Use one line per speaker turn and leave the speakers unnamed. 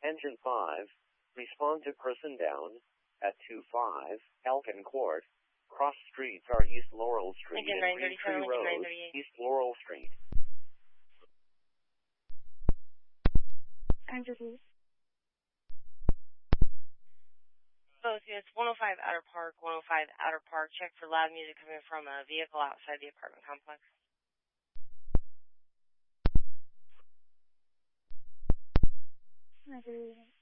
Engine 5, respond to person down at 25 Elkin Court. Cross streets are East Laurel Street
Lincoln
and Green Tree
937, Lincoln
Road,
938.
East Laurel Street.
Both units, 105 Outer Park, 105 Outer Park. Check for loud music coming from a vehicle outside the apartment complex.
Roger.